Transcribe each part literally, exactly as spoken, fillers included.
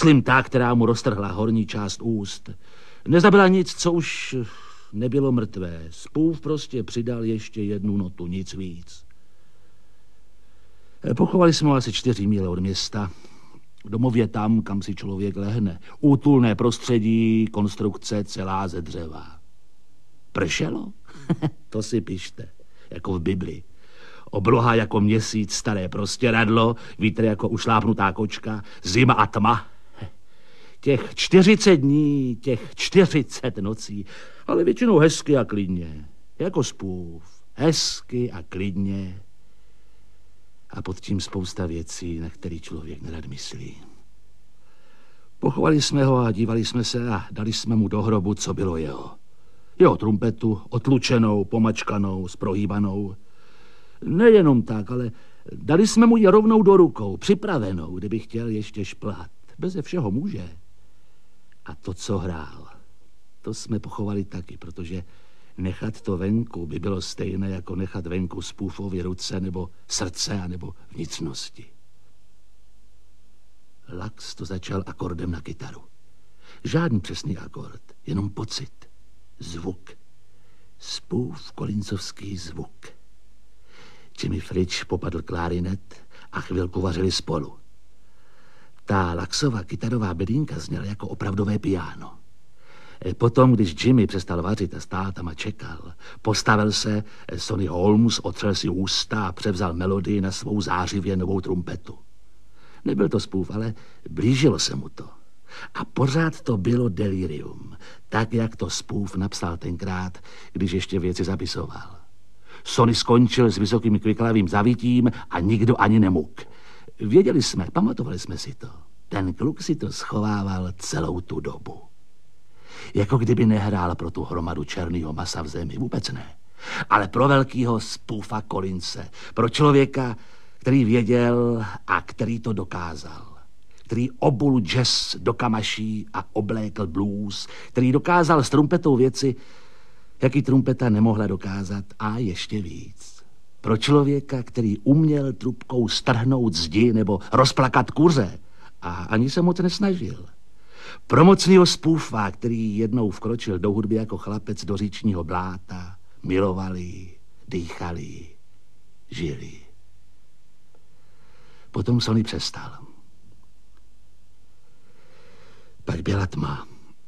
Myslím ta, která mu roztrhla horní část úst. Nezabila nic, co už nebylo mrtvé. Spův prostě přidal ještě jednu notu, nic víc. Pochovali jsme ho asi čtyři míle od města. Domově tam, kam si člověk lehne. Útulné prostředí, konstrukce celá ze dřeva. Pršelo? To si pište, jako v Bibli. Obloha jako měsíc, staré prostěradlo, vítr jako ušlápnutá kočka, zima a tma. Těch čtyřicet dní, těch čtyřicet nocí, ale většinou hezky a klidně. Jako spův. Hezky a klidně. A pod tím spousta věcí, na který člověk nerad myslí. Pochovali jsme ho a dívali jsme se a dali jsme mu do hrobu, co bylo jeho. Jeho trumpetu, otlučenou, pomačkanou, sprohýbanou. Nejenom tak, ale dali jsme mu ji rovnou do rukou, připravenou, kdyby chtěl ještě šplhat. Beze všeho může. A to, co hrál, to jsme pochovali taky, protože nechat to venku by bylo stejné, jako nechat venku spůfovi ruce nebo srdce nebo vnitřnosti. Lax to začal akordem na kytaru. Žádný přesný akord, jenom pocit, zvuk. Spův kolincovský zvuk. Jimmy Fridge popadl klarinet a chvilku vařili spolu. Ta Laxova kytarová bedínka zněla jako opravdové piano. Potom, když Jimmy přestal vařit a stál tam a čekal, postavil se, Sonny Holmes otřel si ústa a převzal melodii na svou zářivě novou trumpetu. Nebyl to způv, ale blížilo se mu to. A pořád to bylo delirium, tak, jak to způv napsal tenkrát, když ještě věci zapisoval. Sonny skončil s vysokým kviklavým zavitím a nikdo ani nemuk. Věděli jsme, pamatovali jsme si to. Ten kluk si to schovával celou tu dobu. Jako kdyby nehrál pro tu hromadu černýho masa v zemi, vůbec ne. Ale pro velkýho spůfa Collinse, pro člověka, který věděl a který to dokázal. Který obul jazz do kamaší a oblékl blues, který dokázal s trumpetou věci, jaký trumpeta nemohla dokázat, a ještě víc. Pro člověka, který uměl trubkou strhnout zdi nebo rozplakat kuře a ani se moc nesnažil. Pro mocnýho spůfa, který jednou vkročil do hudby jako chlapec do říčního bláta, milovali, dýchali, žili. Potom Sonny přestal. Pak byla tma.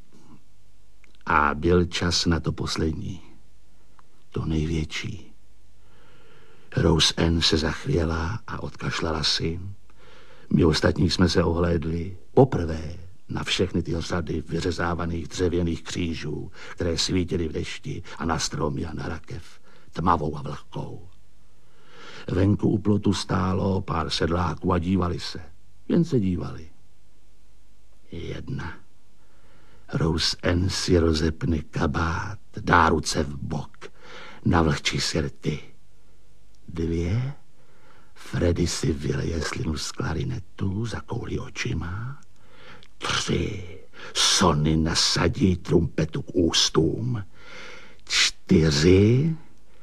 A byl čas na to poslední. To největší. Rose Ann se zachvěla a odkašlala si. My ostatní jsme se ohlédli poprvé na všechny ty řady vyřezávaných dřevěných křížů, které svítily v dešti a na stromy a na rakev, tmavou a vlhkou. Venku u plotu stálo pár sedláků a dívali se. Jen se dívali. Jedna. Rose Ann si rozepne kabát, dá ruce v bok, navlhčí si rty. Dvě. Freddy si vyleje slinu z klarinetu, zakoulí očima. Tři. Sonny nasadí trumpetu k ústům. Čtyři.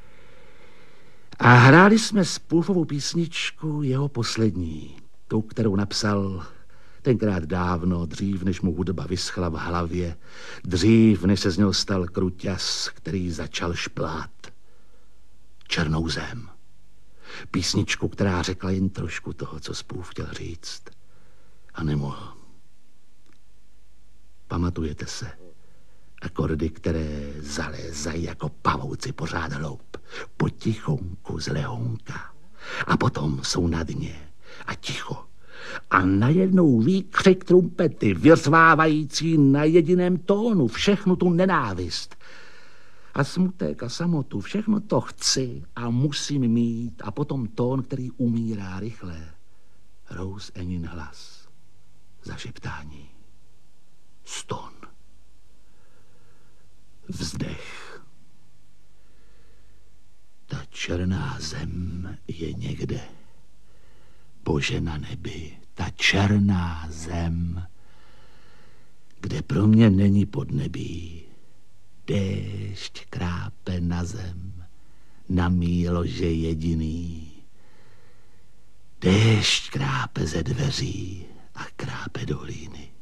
A hráli jsme spůfovou písničku, jeho poslední, tu, kterou napsal tenkrát dávno, dřív, než mu hudba vyschla v hlavě, dřív, než se z něho stal kruťas, který začal šplát. Černou zem. Písničku, která řekla jen trošku toho, co spův chtěl říct. A nemohl. Pamatujete se? Akordy, které zalézají jako pavouci pořád hloub. Potichonku z lehonka. A potom jsou na dně. A ticho. A najednou výkřik trumpety, vyřvávající na jediném tónu všechnu tu nenávist. A smutek a samotu, všechno to chci a musím mít. A potom tón, který umírá rychle. Rose Annin hlas. Zašeptání. Ston. Vzdech. Ta černá zem je někde. Bože na nebi, ta černá zem, kde pro mě není podnebí. Déšť krápe na zem, na mý lože jediný. Déšť krápe ze dveří a krápe do hlíny.